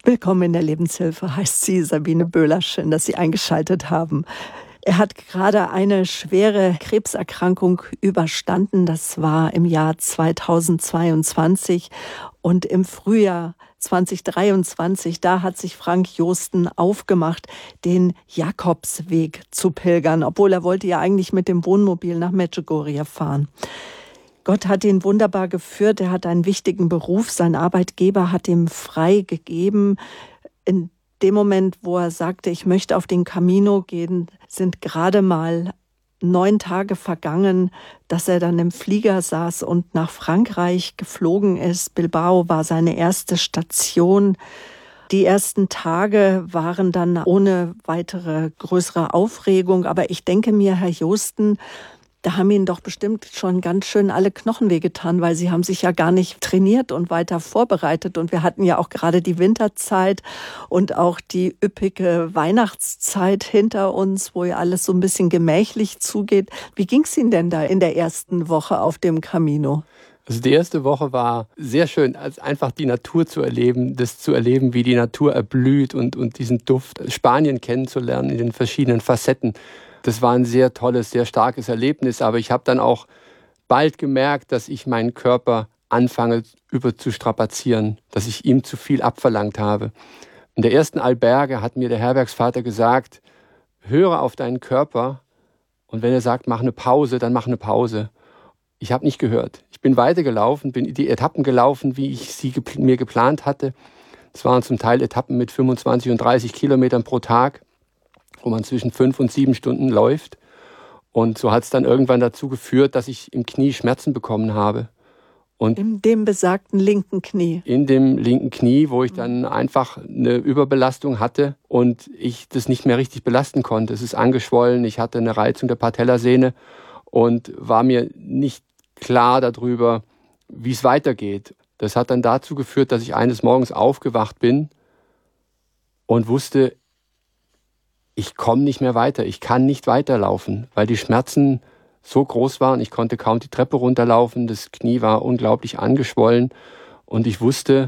Willkommen in der Lebenshilfe, heißt sie, Sabine Böhler. Schön, dass Sie eingeschaltet haben. Er hat gerade eine schwere Krebserkrankung überstanden. Das war im Jahr 2022. Und im Frühjahr 2023, da hat sich Frank Josten aufgemacht, den Jakobsweg zu pilgern, obwohl er wollte ja eigentlich mit dem Wohnmobil nach Medjugorje fahren. Gott hat ihn wunderbar geführt. Er hat einen wichtigen Beruf. Sein Arbeitgeber hat ihm frei gegeben. In dem Moment, wo er sagte, ich möchte auf den Camino gehen, sind gerade mal 9 Tage vergangen, dass er dann im Flieger saß und nach Frankreich geflogen ist. Bilbao war seine erste Station. Die ersten Tage waren dann ohne weitere größere Aufregung. Aber ich denke mir, Herr Josten, da haben Ihnen doch bestimmt schon ganz schön alle Knochen wehgetan, weil Sie haben sich ja gar nicht trainiert und weiter vorbereitet. Und wir hatten ja auch gerade die Winterzeit und auch die üppige Weihnachtszeit hinter uns, wo ja alles so ein bisschen gemächlich zugeht. Wie ging es Ihnen denn da in der ersten Woche auf dem Camino? Also die erste Woche war sehr schön, als einfach die Natur zu erleben, das zu erleben, wie die Natur erblüht und diesen Duft, Spanien kennenzulernen in den verschiedenen Facetten. Das war ein sehr tolles, sehr starkes Erlebnis, aber ich habe dann auch bald gemerkt, dass ich meinen Körper anfange überzustrapazieren, dass ich ihm zu viel abverlangt habe. In der ersten Alberge hat mir der Herbergsvater gesagt, höre auf deinen Körper und wenn er sagt, mach eine Pause, dann mach eine Pause. Ich habe nicht gehört. Ich bin weitergelaufen, bin die Etappen gelaufen, wie ich sie mir geplant hatte. Es waren zum Teil Etappen mit 25 und 30 Kilometern pro Tag, wo man zwischen 5 und 7 Stunden läuft. Und so hat es dann irgendwann dazu geführt, dass ich im Knie Schmerzen bekommen habe. Und in dem besagten linken Knie? In dem linken Knie, wo ich dann einfach eine Überbelastung hatte und ich das nicht mehr richtig belasten konnte. Es ist angeschwollen, ich hatte eine Reizung der Patellasehne und war mir nicht klar darüber, wie es weitergeht. Das hat dann dazu geführt, dass ich eines Morgens aufgewacht bin und wusste, ich komme nicht mehr weiter, ich kann nicht weiterlaufen, weil die Schmerzen so groß waren, ich konnte kaum die Treppe runterlaufen, das Knie war unglaublich angeschwollen und ich wusste,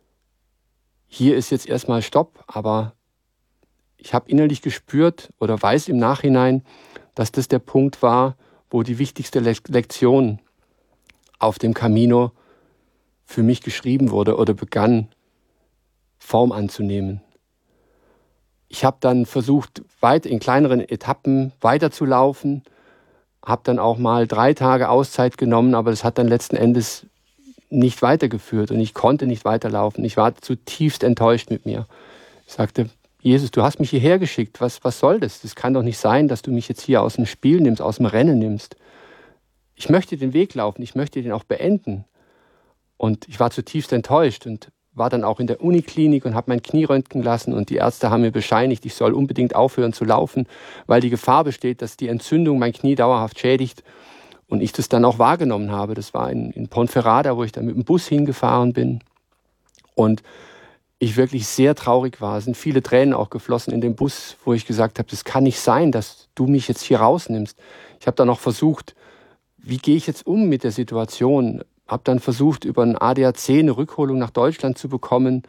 hier ist jetzt erstmal Stopp, aber ich habe innerlich gespürt oder weiß im Nachhinein, dass das der Punkt war, wo die wichtigste Lektion auf dem Camino für mich geschrieben wurde oder begann, Form anzunehmen. Ich habe dann versucht, weit in kleineren Etappen weiterzulaufen, habe dann auch mal 3 Tage Auszeit genommen, aber das hat dann letzten Endes nicht weitergeführt und ich konnte nicht weiterlaufen. Ich war zutiefst enttäuscht mit mir. Ich sagte, Jesus, du hast mich hierher geschickt, was soll das? Das kann doch nicht sein, dass du mich jetzt hier aus dem Spiel nimmst, aus dem Rennen nimmst. Ich möchte den Weg laufen, ich möchte den auch beenden. Und ich war zutiefst enttäuscht und war dann auch in der Uniklinik und habe mein Knie röntgen lassen und die Ärzte haben mir bescheinigt, ich soll unbedingt aufhören zu laufen, weil die Gefahr besteht, dass die Entzündung mein Knie dauerhaft schädigt und ich das dann auch wahrgenommen habe. Das war in Ponferrada, wo ich dann mit dem Bus hingefahren bin und ich wirklich sehr traurig war. Es sind viele Tränen auch geflossen in dem Bus, wo ich gesagt habe, das kann nicht sein, dass du mich jetzt hier rausnimmst. Ich habe dann auch versucht, wie gehe ich jetzt um mit der Situation? Habe dann versucht, über ein ADAC eine Rückholung nach Deutschland zu bekommen.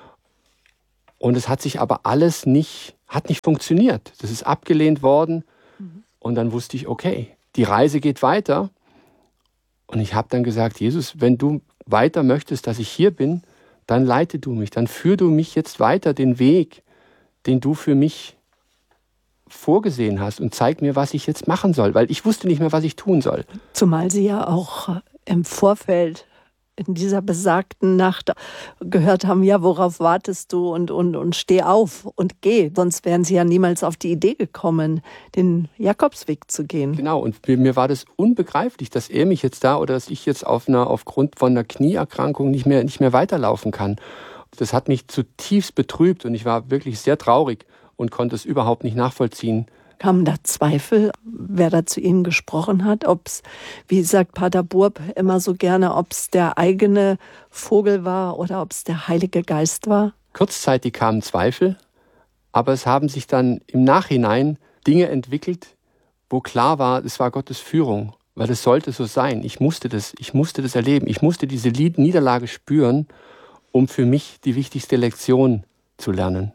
Und es hat sich aber alles nicht funktioniert. Das ist abgelehnt worden. Und dann wusste ich, okay, die Reise geht weiter. Und ich habe dann gesagt, Jesus, wenn du weiter möchtest, dass ich hier bin, dann leite du mich, dann führ du mich jetzt weiter den Weg, den du für mich vorgesehen hast und zeig mir, was ich jetzt machen soll, weil ich wusste nicht mehr, was ich tun soll. Zumal Sie ja auch im Vorfeld in dieser besagten Nacht gehört haben, ja, worauf wartest du und steh auf und geh. Sonst wären Sie ja niemals auf die Idee gekommen, den Jakobsweg zu gehen. Genau, und mir war das unbegreiflich, dass er mich jetzt da oder dass ich jetzt aufgrund von einer Knieerkrankung nicht mehr weiterlaufen kann. Das hat mich zutiefst betrübt und ich war wirklich sehr traurig und konnte es überhaupt nicht nachvollziehen. Kamen da Zweifel, wer da zu Ihnen gesprochen hat? Ob's, wie sagt Pater Burb immer so gerne, ob es der eigene Vogel war oder ob es der Heilige Geist war? Kurzzeitig kamen Zweifel, aber es haben sich dann im Nachhinein Dinge entwickelt, wo klar war, es war Gottes Führung, weil es sollte so sein. Ich musste das erleben. Ich musste diese Niederlage spüren, um für mich die wichtigste Lektion zu lernen.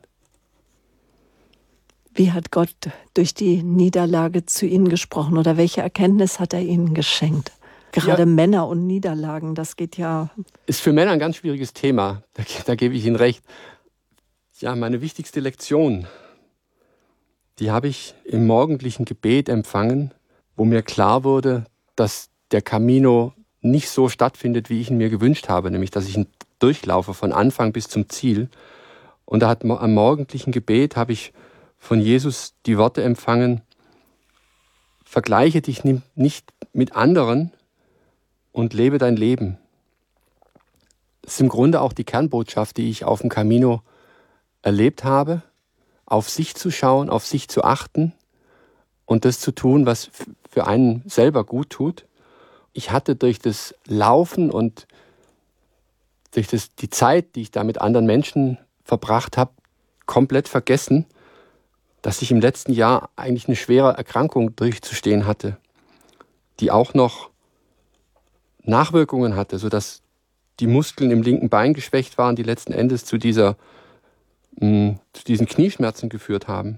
Wie hat Gott durch die Niederlage zu Ihnen gesprochen oder welche Erkenntnis hat er Ihnen geschenkt? Gerade Männer und Niederlagen, das geht ja... Ist für Männer ein ganz schwieriges Thema, da gebe ich Ihnen recht. Ja, meine wichtigste Lektion, die habe ich im morgendlichen Gebet empfangen, wo mir klar wurde, dass der Camino nicht so stattfindet, wie ich ihn mir gewünscht habe, nämlich dass ich ihn durchlaufe von Anfang bis zum Ziel. Und am morgendlichen Gebet habe ich von Jesus die Worte empfangen: Vergleiche dich nicht mit anderen und lebe dein Leben. Das ist im Grunde auch die Kernbotschaft, die ich auf dem Camino erlebt habe, auf sich zu schauen, auf sich zu achten und das zu tun, was für einen selber gut tut. Ich hatte durch das Laufen und durch die Zeit, die ich da mit anderen Menschen verbracht habe, komplett vergessen, dass ich im letzten Jahr eigentlich eine schwere Erkrankung durchzustehen hatte, die auch noch Nachwirkungen hatte, sodass die Muskeln im linken Bein geschwächt waren, die letzten Endes zu diesen Knieschmerzen geführt haben.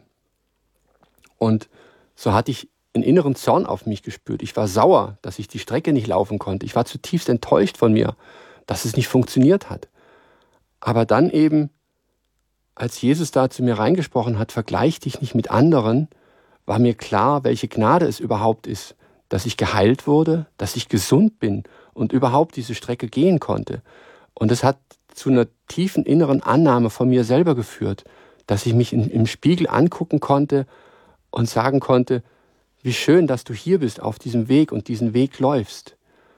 Und so hatte ich einen inneren Zorn auf mich gespürt. Ich war sauer, dass ich die Strecke nicht laufen konnte. Ich war zutiefst enttäuscht von mir, dass es nicht funktioniert hat. Aber dann eben, als Jesus da zu mir reingesprochen hat, vergleich dich nicht mit anderen, war mir klar, welche Gnade es überhaupt ist, dass ich geheilt wurde, dass ich gesund bin und überhaupt diese Strecke gehen konnte. Und es hat zu einer tiefen inneren Annahme von mir selber geführt, dass ich mich im Spiegel angucken konnte und sagen konnte, wie schön, dass du hier bist auf diesem Weg und diesen Weg läufst.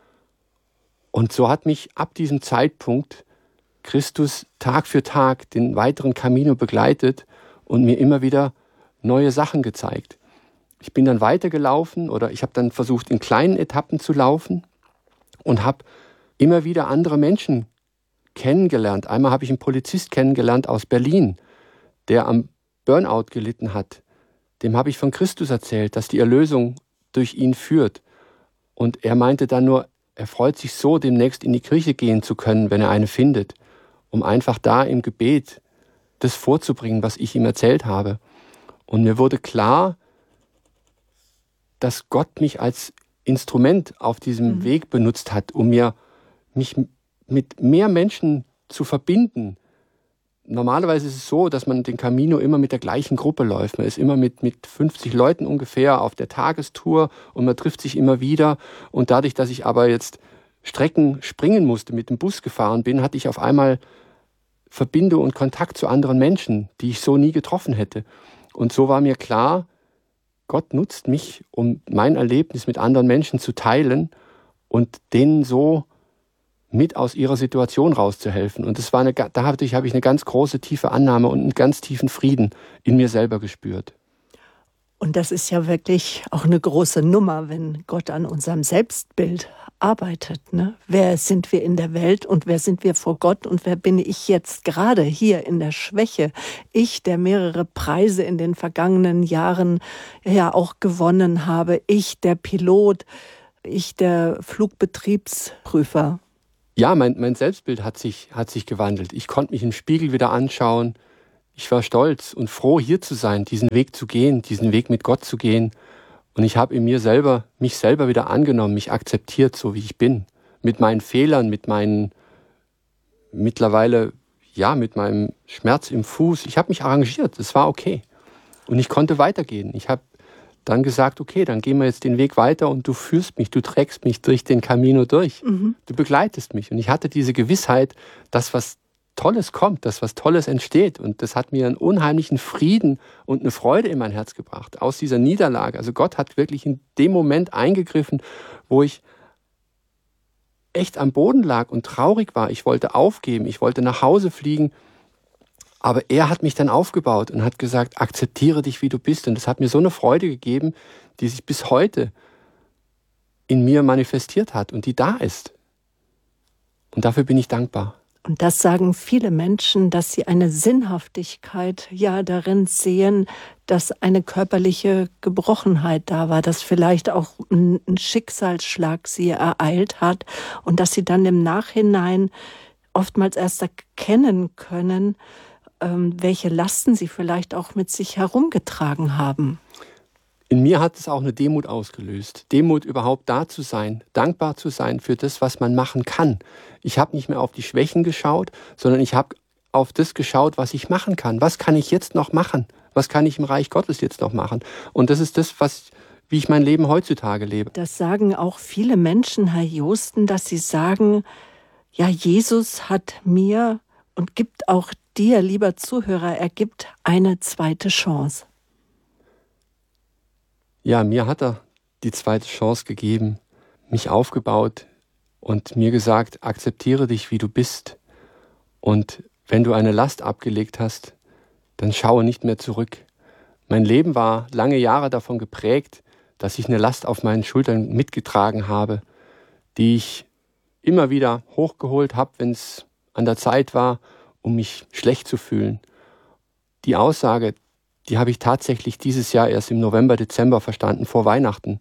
Und so hat mich ab diesem Zeitpunkt Christus Tag für Tag den weiteren Camino begleitet und mir immer wieder neue Sachen gezeigt. Ich bin dann weitergelaufen oder ich habe dann versucht, in kleinen Etappen zu laufen und habe immer wieder andere Menschen kennengelernt. Einmal habe ich einen Polizist kennengelernt aus Berlin, der am Burnout gelitten hat. Dem habe ich von Christus erzählt, dass die Erlösung durch ihn führt. Und er meinte dann nur, er freut sich so, demnächst in die Kirche gehen zu können, wenn er eine findet, um einfach da im Gebet das vorzubringen, was ich ihm erzählt habe. Und mir wurde klar, dass Gott mich als Instrument auf diesem Weg benutzt hat, um mich mit mehr Menschen zu verbinden. Normalerweise ist es so, dass man den Camino immer mit der gleichen Gruppe läuft. Man ist immer mit 50 Leuten ungefähr auf der Tagestour und man trifft sich immer wieder. Und dadurch, dass ich aber jetzt Strecken springen musste, mit dem Bus gefahren bin, hatte ich auf einmal Verbindung und Kontakt zu anderen Menschen, die ich so nie getroffen hätte. Und so war mir klar, Gott nutzt mich, um mein Erlebnis mit anderen Menschen zu teilen und denen so mit aus ihrer Situation rauszuhelfen. Und da habe ich eine ganz große, tiefe Annahme und einen ganz tiefen Frieden in mir selber gespürt. Und das ist ja wirklich auch eine große Nummer, wenn Gott an unserem Selbstbild arbeitet. Ne? Wer sind wir in der Welt und wer sind wir vor Gott und wer bin ich jetzt gerade hier in der Schwäche? Ich, der mehrere Preise in den vergangenen Jahren ja auch gewonnen habe. Ich, der Pilot. Ich, der Flugbetriebsprüfer. Ja, mein Selbstbild hat sich gewandelt. Ich konnte mich im Spiegel wieder anschauen. Ich war stolz und froh, hier zu sein, diesen Weg zu gehen, diesen Weg mit Gott zu gehen. Und ich habe mich selber wieder angenommen, mich akzeptiert, so wie ich bin. Mit meinen Fehlern, mit meinem Schmerz im Fuß. Ich habe mich arrangiert, es war okay. Und ich konnte weitergehen. Ich habe dann gesagt, okay, dann gehen wir jetzt den Weg weiter und du führst mich, du trägst mich durch den Camino durch. Du begleitest mich. Und ich hatte diese Gewissheit, dass was Tolles kommt, dass was Tolles entsteht. Und das hat mir einen unheimlichen Frieden und eine Freude in mein Herz gebracht, aus dieser Niederlage. Also Gott hat wirklich in dem Moment eingegriffen, wo ich echt am Boden lag und traurig war. Ich wollte aufgeben, ich wollte nach Hause fliegen. Aber er hat mich dann aufgebaut und hat gesagt, akzeptiere dich, wie du bist. Und das hat mir so eine Freude gegeben, die sich bis heute in mir manifestiert hat und die da ist. Und dafür bin ich dankbar. Und das sagen viele Menschen, dass sie eine Sinnhaftigkeit ja darin sehen, dass eine körperliche Gebrochenheit da war, dass vielleicht auch ein Schicksalsschlag sie ereilt hat und dass sie dann im Nachhinein oftmals erst erkennen können, welche Lasten sie vielleicht auch mit sich herumgetragen haben. In mir hat es auch eine Demut ausgelöst. Demut, überhaupt da zu sein, dankbar zu sein für das, was man machen kann. Ich habe nicht mehr auf die Schwächen geschaut, sondern ich habe auf das geschaut, was ich machen kann. Was kann ich jetzt noch machen? Was kann ich im Reich Gottes jetzt noch machen? Und das ist das, wie ich mein Leben heutzutage lebe. Das sagen auch viele Menschen, Herr Joosten, dass sie sagen, ja, Jesus hat mir und gibt auch dir, lieber Zuhörer, er gibt eine zweite Chance. Ja, mir hat er die zweite Chance gegeben, mich aufgebaut und mir gesagt, akzeptiere dich, wie du bist. Und wenn du eine Last abgelegt hast, dann schaue nicht mehr zurück. Mein Leben war lange Jahre davon geprägt, dass ich eine Last auf meinen Schultern mitgetragen habe, die ich immer wieder hochgeholt habe, wenn es an der Zeit war, um mich schlecht zu fühlen. Die Aussage, die habe ich tatsächlich dieses Jahr erst im November, Dezember verstanden, vor Weihnachten.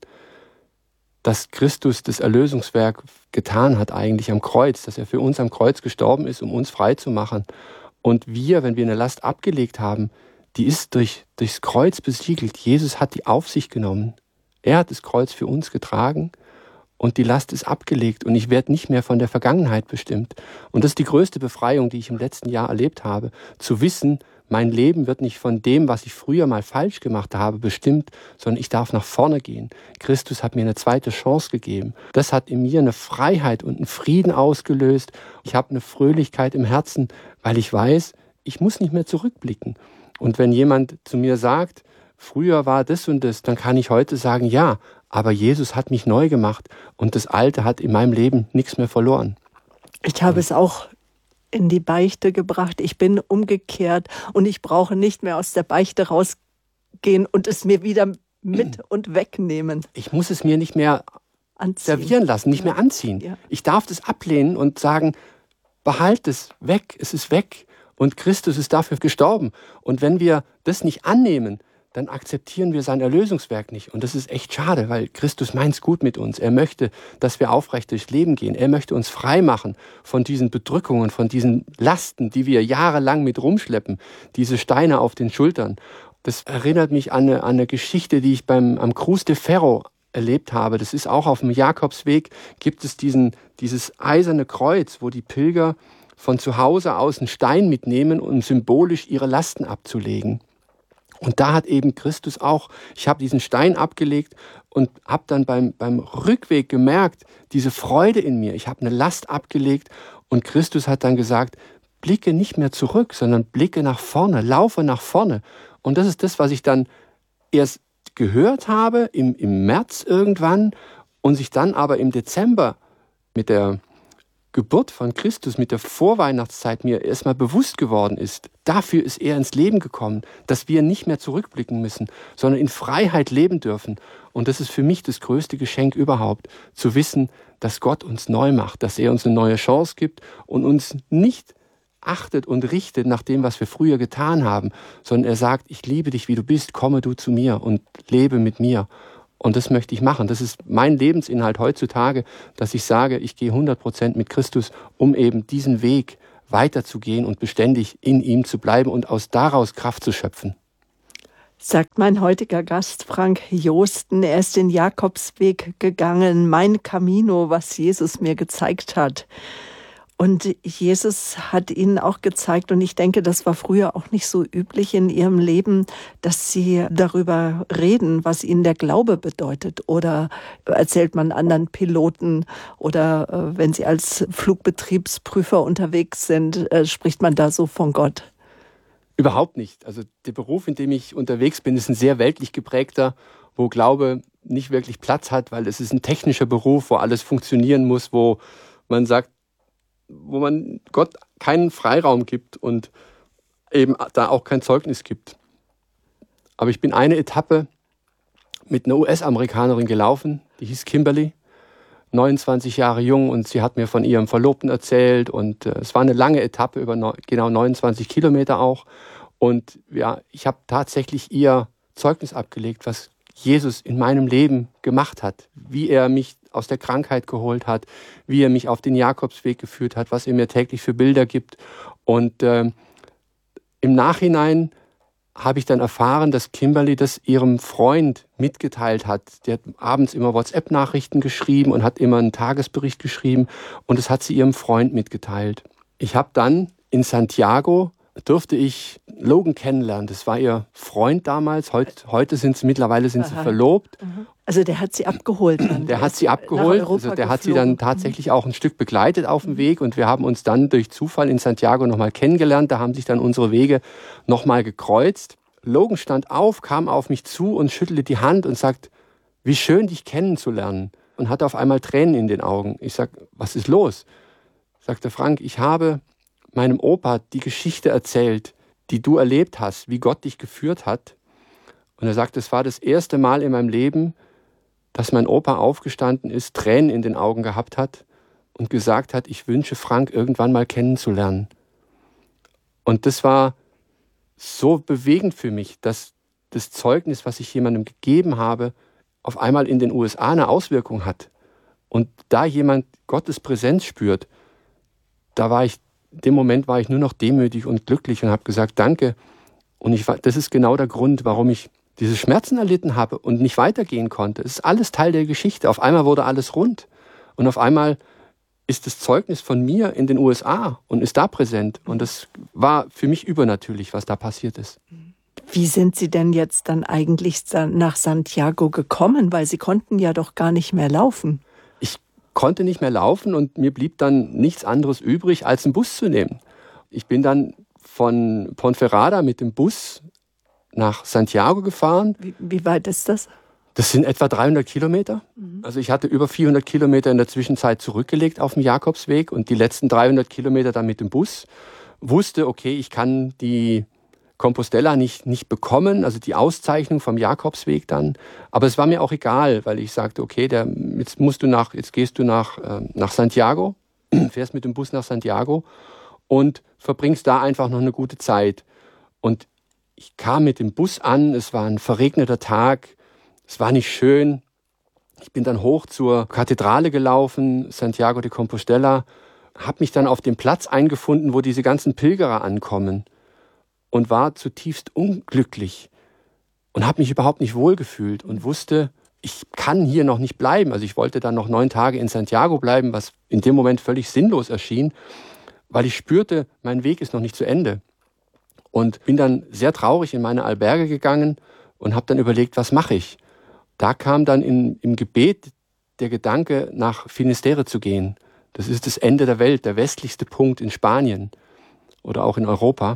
Dass Christus das Erlösungswerk getan hat eigentlich am Kreuz, dass er für uns am Kreuz gestorben ist, um uns frei zu machen. Und wir, wenn wir eine Last abgelegt haben, die ist durchs Kreuz besiegelt. Jesus hat die auf sich genommen. Er hat das Kreuz für uns getragen und die Last ist abgelegt und ich werde nicht mehr von der Vergangenheit bestimmt. Und das ist die größte Befreiung, die ich im letzten Jahr erlebt habe, zu wissen, mein Leben wird nicht von dem, was ich früher mal falsch gemacht habe, bestimmt, sondern ich darf nach vorne gehen. Christus hat mir eine zweite Chance gegeben. Das hat in mir eine Freiheit und einen Frieden ausgelöst. Ich habe eine Fröhlichkeit im Herzen, weil ich weiß, ich muss nicht mehr zurückblicken. Und wenn jemand zu mir sagt, früher war das und das, dann kann ich heute sagen, ja, aber Jesus hat mich neu gemacht und das Alte hat in meinem Leben nichts mehr verloren. Ich habe es auch in die Beichte gebracht. Ich bin umgekehrt und ich brauche nicht mehr aus der Beichte rausgehen und es mir wieder mit und wegnehmen. Ich muss es mir nicht mehr servieren lassen, nicht mehr anziehen. Ja. Ich darf das ablehnen und sagen, behalt es weg, es ist weg und Christus ist dafür gestorben. Und wenn wir das nicht annehmen, dann akzeptieren wir sein Erlösungswerk nicht. Und das ist echt schade, weil Christus meint's gut mit uns. Er möchte, dass wir aufrecht durchs Leben gehen. Er möchte uns frei machen von diesen Bedrückungen, von diesen Lasten, die wir jahrelang mit rumschleppen, diese Steine auf den Schultern. Das erinnert mich an eine Geschichte, die ich am Cruz de Ferro erlebt habe. Das ist auch auf dem Jakobsweg, gibt es dieses eiserne Kreuz, wo die Pilger von zu Hause aus einen Stein mitnehmen, um symbolisch ihre Lasten abzulegen. Und da hat eben Christus auch, ich habe diesen Stein abgelegt und habe dann beim Rückweg gemerkt, diese Freude in mir. Ich habe eine Last abgelegt und Christus hat dann gesagt, blicke nicht mehr zurück, sondern blicke nach vorne, laufe nach vorne. Und das ist das, was ich dann erst gehört habe im März irgendwann und sich dann aber im Dezember mit der Geburt von Christus, mit der Vorweihnachtszeit mir erstmal bewusst geworden ist. Dafür ist er ins Leben gekommen, dass wir nicht mehr zurückblicken müssen, sondern in Freiheit leben dürfen. Und das ist für mich das größte Geschenk überhaupt, zu wissen, dass Gott uns neu macht, dass er uns eine neue Chance gibt und uns nicht achtet und richtet nach dem, was wir früher getan haben, sondern er sagt, ich liebe dich, wie du bist, komme du zu mir und lebe mit mir. Und das möchte ich machen. Das ist mein Lebensinhalt heutzutage, dass ich sage, ich gehe 100% mit Christus, um eben diesen Weg weiterzugehen und beständig in ihm zu bleiben und daraus Kraft zu schöpfen. Sagt mein heutiger Gast Frank Joosten. Er ist den Jakobsweg gegangen, mein Camino, was Jesus mir gezeigt hat. Und Jesus hat ihnen auch gezeigt, und ich denke, das war früher auch nicht so üblich in ihrem Leben, dass sie darüber reden, was ihnen der Glaube bedeutet. Oder erzählt man anderen Piloten oder wenn sie als Flugbetriebsprüfer unterwegs sind, spricht man da so von Gott? Überhaupt nicht. Also der Beruf, in dem ich unterwegs bin, ist ein sehr weltlich geprägter, wo Glaube nicht wirklich Platz hat, weil es ist ein technischer Beruf, wo alles funktionieren muss, wo man sagt, wo man Gott keinen Freiraum gibt und eben da auch kein Zeugnis gibt. Aber ich bin eine Etappe mit einer US-Amerikanerin gelaufen, die hieß Kimberly, 29 Jahre jung, und sie hat mir von ihrem Verlobten erzählt und es war eine lange Etappe über genau 29 Kilometer auch. Und ja, ich habe tatsächlich ihr Zeugnis abgelegt, was Jesus in meinem Leben gemacht hat, wie er mich aus der Krankheit geholt hat, wie er mich auf den Jakobsweg geführt hat, was er mir täglich für Bilder gibt. Und im Nachhinein habe ich dann erfahren, dass Kimberly das ihrem Freund mitgeteilt hat. Der hat abends immer WhatsApp-Nachrichten geschrieben und hat immer einen Tagesbericht geschrieben und das hat sie ihrem Freund mitgeteilt. Ich habe dann in Santiago, durfte ich Logan kennenlernen. Das war ihr Freund damals. Mittlerweile sind sie verlobt. Also der hat sie abgeholt. Der hat sie abgeholt. Also der hat sie dann tatsächlich auch ein Stück begleitet auf dem Weg. Und wir haben uns dann durch Zufall in Santiago nochmal kennengelernt. Da haben sich dann unsere Wege nochmal gekreuzt. Logan stand auf, kam auf mich zu und schüttelte die Hand und sagt, wie schön, dich kennenzulernen. Und hatte auf einmal Tränen in den Augen. Ich sag, was ist los? Sagte Frank, ich habe meinem Opa die Geschichte erzählt, die du erlebt hast, wie Gott dich geführt hat. Und er sagt, es war das erste Mal in meinem Leben, dass mein Opa aufgestanden ist, Tränen in den Augen gehabt hat und gesagt hat, ich wünsche Frank irgendwann mal kennenzulernen. Und das war so bewegend für mich, dass das Zeugnis, was ich jemandem gegeben habe, auf einmal in den USA eine Auswirkung hat. Und da jemand Gottes Präsenz spürt, in dem Moment war ich nur noch demütig und glücklich und habe gesagt, danke. Und das ist genau der Grund, warum ich diese Schmerzen erlitten habe und nicht weitergehen konnte. Es ist alles Teil der Geschichte. Auf einmal wurde alles rund. Und auf einmal ist das Zeugnis von mir in den USA und ist da präsent. Und das war für mich übernatürlich, was da passiert ist. Wie sind Sie denn jetzt dann eigentlich nach Santiago gekommen? Weil Sie konnten ja doch gar nicht mehr laufen. Ich konnte nicht mehr laufen und mir blieb dann nichts anderes übrig, als einen Bus zu nehmen. Ich bin dann von Ponferrada mit dem Bus nach Santiago gefahren. Wie weit ist das? Das sind etwa 300 Kilometer. Also ich hatte über 400 Kilometer in der Zwischenzeit zurückgelegt auf dem Jakobsweg und die letzten 300 Kilometer dann mit dem Bus. Wusste, okay, ich kann die Compostela nicht bekommen, also die Auszeichnung vom Jakobsweg dann. Aber es war mir auch egal, weil ich sagte, okay, jetzt gehst du nach Santiago, fährst mit dem Bus nach Santiago und verbringst da einfach noch eine gute Zeit. Und ich kam mit dem Bus an, es war ein verregneter Tag, es war nicht schön. Ich bin dann hoch zur Kathedrale gelaufen, Santiago de Compostela, habe mich dann auf dem Platz eingefunden, wo diese ganzen Pilgerer ankommen und war zutiefst unglücklich und habe mich überhaupt nicht wohlgefühlt und wusste, ich kann hier noch nicht bleiben. Also ich wollte dann noch 9 Tage in Santiago bleiben, was in dem Moment völlig sinnlos erschien, weil ich spürte, mein Weg ist noch nicht zu Ende. Und bin dann sehr traurig in meine Alberge gegangen und habe dann überlegt, was mache ich? Da kam dann im Gebet der Gedanke, nach Finisterre zu gehen. Das ist das Ende der Welt, der westlichste Punkt in Spanien oder auch in Europa,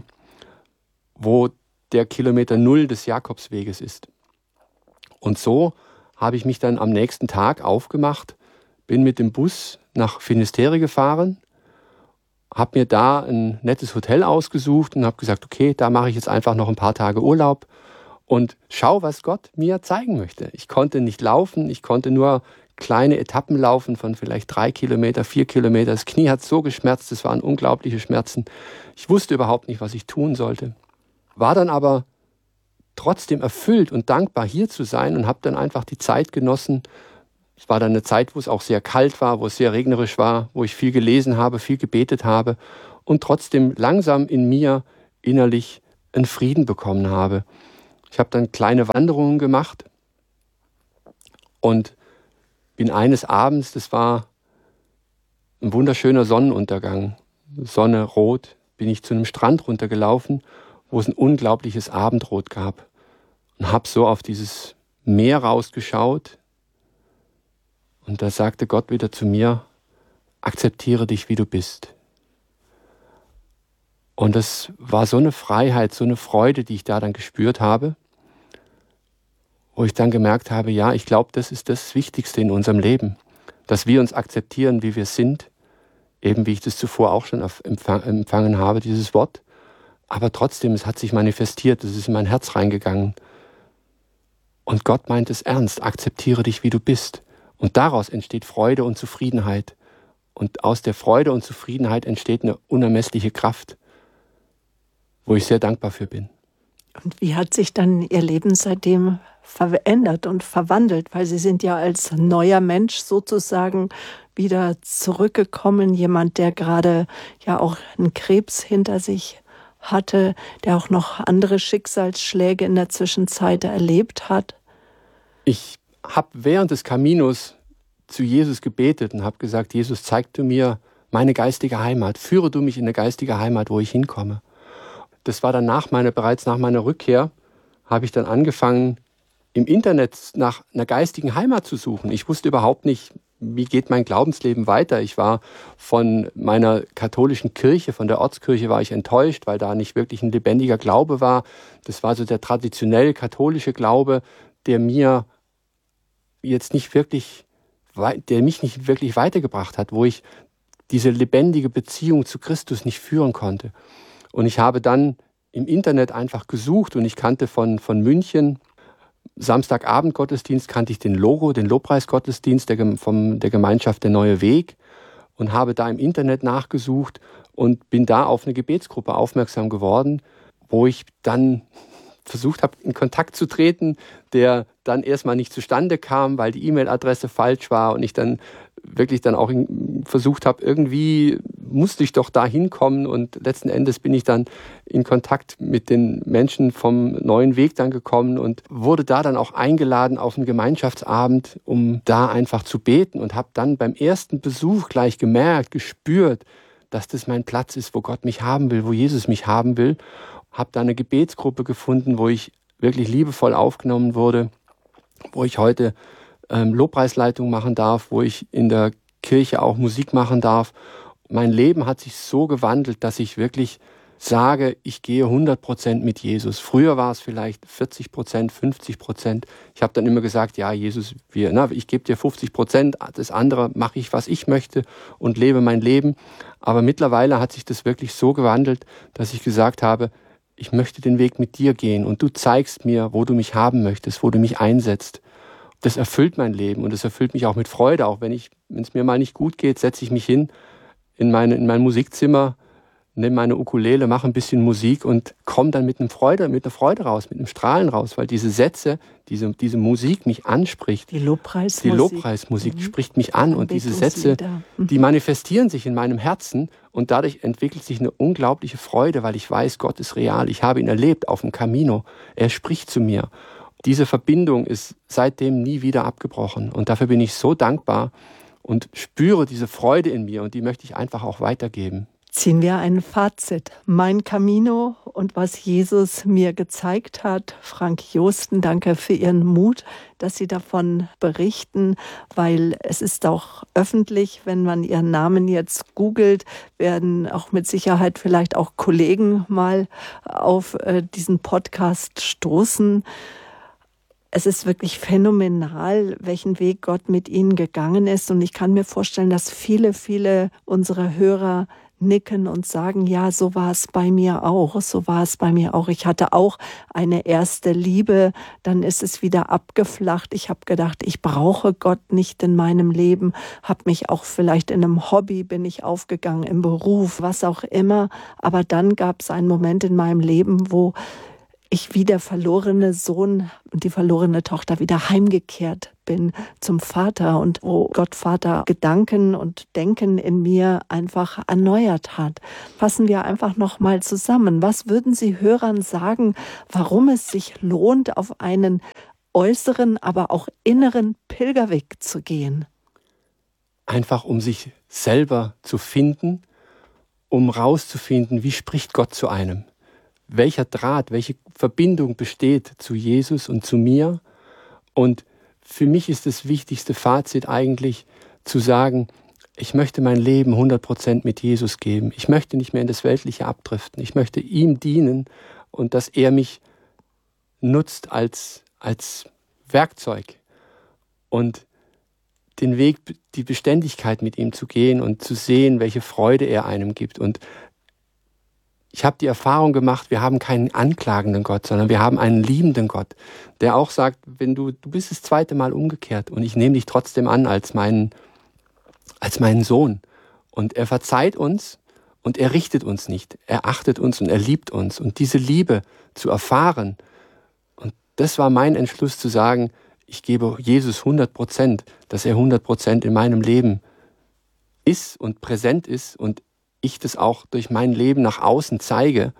wo der Kilometer 0 des Jakobsweges ist. Und so habe ich mich dann am nächsten Tag aufgemacht, bin mit dem Bus nach Finisterre gefahren, habe mir da ein nettes Hotel ausgesucht und habe gesagt, okay, da mache ich jetzt einfach noch ein paar Tage Urlaub und schau, was Gott mir zeigen möchte. Ich konnte nicht laufen, ich konnte nur kleine Etappen laufen von vielleicht 3 Kilometer, 4 Kilometer. Das Knie hat so geschmerzt, es waren unglaubliche Schmerzen. Ich wusste überhaupt nicht, was ich tun sollte. War dann aber trotzdem erfüllt und dankbar, hier zu sein und habe dann einfach die Zeit genossen. Es war dann eine Zeit, wo es auch sehr kalt war, wo es sehr regnerisch war, wo ich viel gelesen habe, viel gebetet habe und trotzdem langsam in mir innerlich einen Frieden bekommen habe. Ich habe dann kleine Wanderungen gemacht und bin eines Abends, das war ein wunderschöner Sonnenuntergang, Sonne rot, bin ich zu einem Strand runtergelaufen, wo es ein unglaubliches Abendrot gab und habe so auf dieses Meer rausgeschaut und da sagte Gott wieder zu mir, akzeptiere dich, wie du bist. Und das war so eine Freiheit, so eine Freude, die ich da dann gespürt habe, wo ich dann gemerkt habe, ja, ich glaube, das ist das Wichtigste in unserem Leben, dass wir uns akzeptieren, wie wir sind, eben wie ich das zuvor auch schon empfangen habe, dieses Wort. Aber trotzdem, es hat sich manifestiert, es ist in mein Herz reingegangen. Und Gott meint es ernst, akzeptiere dich, wie du bist. Und daraus entsteht Freude und Zufriedenheit. Und aus der Freude und Zufriedenheit entsteht eine unermessliche Kraft, wo ich sehr dankbar für bin. Und wie hat sich dann Ihr Leben seitdem verändert und verwandelt? Weil Sie sind ja als neuer Mensch sozusagen wieder zurückgekommen. Jemand, der gerade ja auch einen Krebs hinter sich hatte, der auch noch andere Schicksalsschläge in der Zwischenzeit erlebt hat? Ich habe während des Caminos zu Jesus gebetet und habe gesagt, Jesus, zeig du mir meine geistige Heimat. Führe du mich in eine geistige Heimat, wo ich hinkomme. Das war dann bereits nach meiner Rückkehr, habe ich dann angefangen, im Internet nach einer geistigen Heimat zu suchen. Ich wusste überhaupt nicht, wie geht mein Glaubensleben weiter. Ich war von meiner katholischen Kirche, von der Ortskirche war ich enttäuscht, weil da nicht wirklich ein lebendiger Glaube war. Das war so der traditionell katholische Glaube, der mir jetzt nicht wirklich, der mich nicht wirklich weitergebracht hat, wo ich diese lebendige Beziehung zu Christus nicht führen konnte. Und ich habe dann im Internet einfach gesucht und ich kannte von München, Samstagabend Gottesdienst, kannte ich den Lobpreisgottesdienst der Gemeinschaft Der Neue Weg und habe da im Internet nachgesucht und bin da auf eine Gebetsgruppe aufmerksam geworden, wo ich dann versucht habe, in Kontakt zu treten, der dann erstmal nicht zustande kam, weil die E-Mail-Adresse falsch war und ich dann wirklich dann auch versucht habe, irgendwie musste ich doch da hinkommen und letzten Endes bin ich dann in Kontakt mit den Menschen vom Neuen Weg dann gekommen und wurde da dann auch eingeladen auf einen Gemeinschaftsabend, um da einfach zu beten und habe dann beim ersten Besuch gleich gespürt, dass das mein Platz ist, wo Gott mich haben will, wo Jesus mich haben will. Habe da eine Gebetsgruppe gefunden, wo ich wirklich liebevoll aufgenommen wurde, wo ich heute Lobpreisleitung machen darf, wo ich in der Kirche auch Musik machen darf. Mein Leben hat sich so gewandelt, dass ich wirklich sage, ich gehe 100% mit Jesus. Früher war es vielleicht 40%, 50%. Ich habe dann immer gesagt, ja Jesus, ich gebe dir 50%, das andere mache ich, was ich möchte und lebe mein Leben. Aber mittlerweile hat sich das wirklich so gewandelt, dass ich gesagt habe, ich möchte den Weg mit dir gehen und du zeigst mir, wo du mich haben möchtest, wo du mich einsetzt. Das erfüllt mein Leben und das erfüllt mich auch mit Freude. Auch wenn es mir mal nicht gut geht, setze ich mich hin in mein Musikzimmer, nehme meine Ukulele, mache ein bisschen Musik und komme dann mit einer Freude raus, mit einem Strahlen raus, weil diese Sätze, diese Musik mich anspricht. Die Lobpreismusik spricht mich an und diese Sätze, die manifestieren sich in meinem Herzen und dadurch entwickelt sich eine unglaubliche Freude, weil ich weiß, Gott ist real. Ich habe ihn erlebt auf dem Camino. Er spricht zu mir. Diese Verbindung ist seitdem nie wieder abgebrochen und dafür bin ich so dankbar und spüre diese Freude in mir und die möchte ich einfach auch weitergeben. Ziehen wir ein Fazit. Mein Camino und was Jesus mir gezeigt hat. Frank Joosten, danke für Ihren Mut, dass Sie davon berichten, weil es ist auch öffentlich, wenn man Ihren Namen jetzt googelt, werden auch mit Sicherheit vielleicht auch Kollegen mal auf diesen Podcast stoßen. Es ist wirklich phänomenal, welchen Weg Gott mit Ihnen gegangen ist. Und ich kann mir vorstellen, dass viele, viele unserer Hörer nicken und sagen, ja, so war es bei mir auch, so war es bei mir auch. Ich hatte auch eine erste Liebe, dann ist es wieder abgeflacht. Ich habe gedacht, ich brauche Gott nicht in meinem Leben, habe mich auch vielleicht in einem Hobby, bin ich aufgegangen, im Beruf, was auch immer. Aber dann gab es einen Moment in meinem Leben, wo ich wie der verlorene Sohn und die verlorene Tochter wieder heimgekehrt bin zum Vater und wo Gott Vater Gedanken und Denken in mir einfach erneuert hat. Fassen wir einfach noch mal zusammen. Was würden Sie Hörern sagen, warum es sich lohnt, auf einen äußeren, aber auch inneren Pilgerweg zu gehen? Einfach um sich selber zu finden, um rauszufinden, wie spricht Gott zu einem? Welcher Draht, welche Verbindung besteht zu Jesus und zu mir? Und für mich ist das wichtigste Fazit eigentlich zu sagen, ich möchte mein Leben 100% mit Jesus geben. Ich möchte nicht mehr in das Weltliche abdriften. Ich möchte ihm dienen und dass er mich nutzt als Werkzeug und den Weg, die Beständigkeit mit ihm zu gehen und zu sehen, welche Freude er einem gibt. Und ich habe die Erfahrung gemacht, wir haben keinen anklagenden Gott, sondern wir haben einen liebenden Gott, der auch sagt, wenn du bist das zweite Mal umgekehrt und ich nehme dich trotzdem an als meinen Sohn. Und er verzeiht uns und er richtet uns nicht. Er achtet uns und er liebt uns. Und diese Liebe zu erfahren, und das war mein Entschluss zu sagen, ich gebe Jesus 100%, dass er 100% in meinem Leben ist und präsent ist und ich das auch durch mein Leben nach außen zeige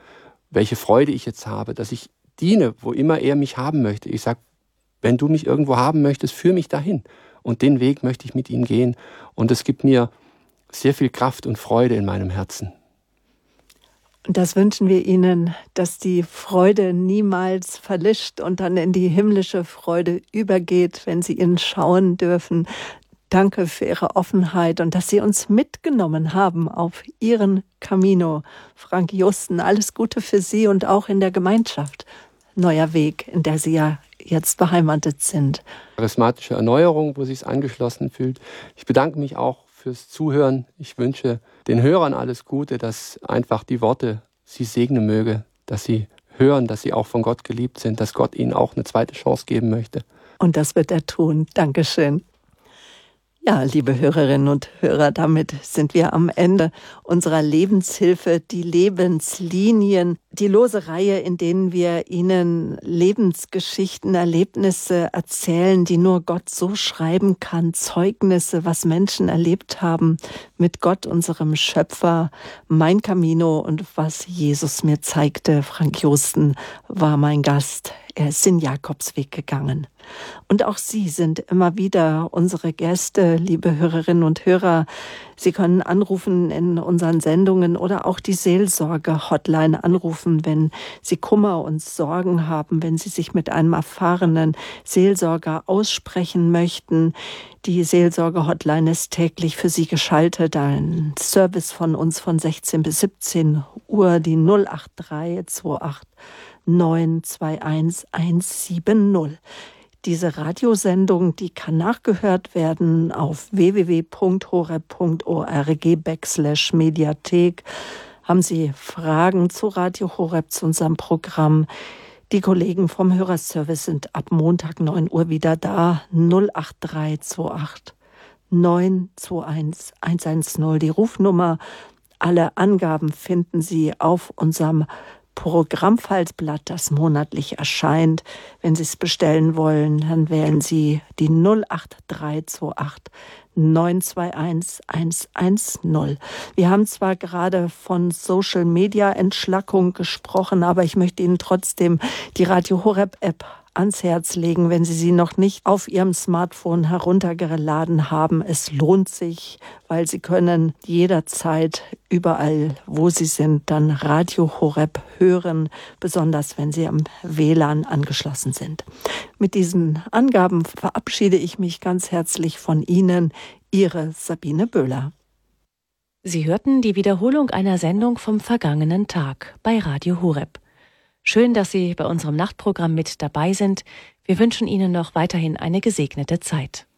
welche Freude ich jetzt habe, dass ich diene, wo immer er mich haben möchte. Ich sage, wenn du mich irgendwo haben möchtest, führ mich dahin. Und den Weg möchte ich mit ihm gehen. Und es gibt mir sehr viel Kraft und Freude in meinem Herzen. Und das wünschen wir Ihnen, dass die Freude niemals verlischt und dann in die himmlische Freude übergeht, wenn Sie ihn schauen dürfen. Danke für Ihre Offenheit und dass Sie uns mitgenommen haben auf Ihren Camino. Frank Justen, alles Gute für Sie und auch in der Gemeinschaft Neuer Weg, in der Sie ja jetzt beheimatet sind. Charismatische Erneuerung, wo sich es angeschlossen fühlt. Ich bedanke mich auch fürs Zuhören. Ich wünsche den Hörern alles Gute, dass einfach die Worte sie segnen möge, dass sie hören, dass sie auch von Gott geliebt sind, dass Gott ihnen auch eine zweite Chance geben möchte. Und das wird er tun. Dankeschön. Ja, liebe Hörerinnen und Hörer, damit sind wir am Ende unserer Lebenshilfe, die Lebenslinien, die lose Reihe, in denen wir Ihnen Lebensgeschichten, Erlebnisse erzählen, die nur Gott so schreiben kann, Zeugnisse, was Menschen erlebt haben mit Gott, unserem Schöpfer, mein Camino und was Jesus mir zeigte. Frank Justen war mein Gast. Er ist den Jakobsweg gegangen. Und auch Sie sind immer wieder unsere Gäste, liebe Hörerinnen und Hörer. Sie können anrufen in unseren Sendungen oder auch die Seelsorge-Hotline anrufen, wenn Sie Kummer und Sorgen haben, wenn Sie sich mit einem erfahrenen Seelsorger aussprechen möchten. Die Seelsorge-Hotline ist täglich für Sie geschaltet. Ein Service von uns von 16 bis 17 Uhr, die 08328 921 170. Diese Radiosendung, die kann nachgehört werden auf www.horeb.org/Mediathek. Haben Sie Fragen zu Radio Horeb, zu unserem Programm? Die Kollegen vom Hörerservice sind ab Montag 9 Uhr wieder da. 08328 921 110, die Rufnummer. Alle Angaben finden Sie auf unserem Programmfaltblatt, das monatlich erscheint. Wenn Sie es bestellen wollen, dann wählen Sie die 08328 921 110. Wir haben zwar gerade von Social Media Entschlackung gesprochen, aber ich möchte Ihnen trotzdem die Radio Horeb App ans Herz legen, wenn Sie sie noch nicht auf Ihrem Smartphone heruntergeladen haben. Es lohnt sich, weil Sie können jederzeit, überall, wo Sie sind, dann Radio Horeb hören, besonders wenn Sie am WLAN angeschlossen sind. Mit diesen Angaben verabschiede ich mich ganz herzlich von Ihnen, Ihre Sabine Böhler. Sie hörten die Wiederholung einer Sendung vom vergangenen Tag bei Radio Horeb. Schön, dass Sie bei unserem Nachtprogramm mit dabei sind. Wir wünschen Ihnen noch weiterhin eine gesegnete Zeit.